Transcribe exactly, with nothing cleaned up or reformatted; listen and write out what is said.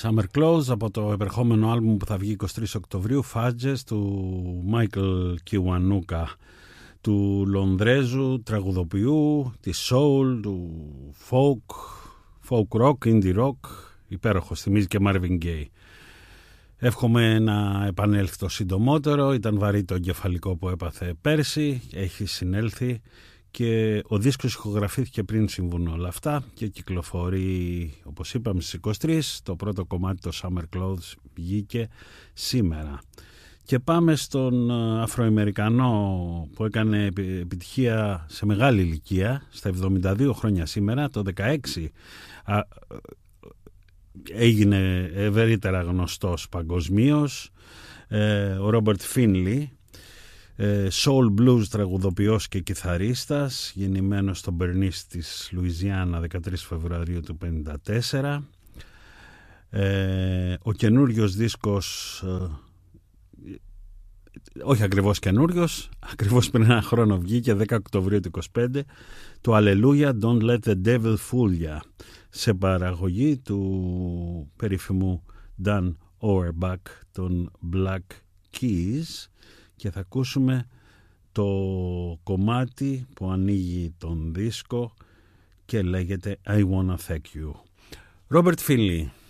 Summer Clothes από το επερχόμενο άλμπουμ που θα βγει εικοστή τρίτη Οκτωβρίου, Fudges, του Michael Kiwanuka, του Λονδρέζου τραγουδοποιού, της soul, του folk, folk rock, indie rock, υπέροχος, θυμίζει και Marvin Gaye. Εύχομαι να επανέλθει το συντομότερο, ήταν βαρύ το εγκεφαλικό που έπαθε πέρσι, έχει συνέλθει και ο δίσκος ηχογραφήθηκε πριν συμβούν όλα αυτά και κυκλοφορεί, όπως είπαμε, στις εικοστή τρίτη, το πρώτο κομμάτι, το Summer Clothes, βγήκε σήμερα. Και πάμε στον Αφροαμερικανό που έκανε επιτυχία σε μεγάλη ηλικία, στα εβδομήντα δύο χρόνια σήμερα, το δεκαέξι α, έγινε ευρύτερα γνωστός παγκοσμίως, ε, ο Ρόμπερτ Φίνλι, ε, soul blues τραγουδοποιός και κιθαρίστας, γεννημένος στο Μπερνίς της Λουιζιάννα δεκατρείς Φεβρουαρίου του χίλια εννιακόσια πενήντα τέσσερα. Ε, ο καινούριος δίσκος, ε, όχι ακριβώς καινούριος, ακριβώς πριν ένα χρόνο βγήκε, δέκα Οκτωβρίου του είκοσι πέντε, το Alleluia, Don't Let the Devil Fool Ya, σε παραγωγή του περίφημου Dan Auerbach των Black Keys, και θα ακούσουμε το κομμάτι που ανοίγει τον δίσκο και λέγεται I Wanna Thank You. Robert Finley.